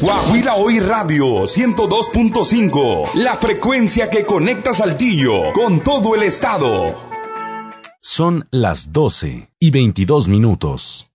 Guajira Hoy Radio 102.5, la frecuencia que conecta Saltillo con todo el estado. Son las 12:22.